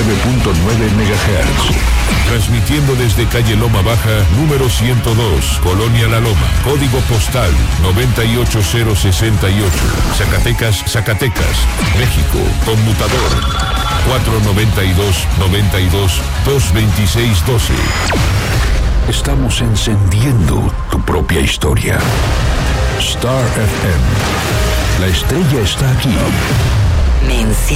MHz. Transmitiendo desde calle Loma Baja, número 102, Colonia La Loma, código postal 98068, Zacatecas, Zacatecas, México, conmutador 492-92-226-12. Estamos encendiendo tu propia historia. Star FM. La estrella está aquí. Me enciende.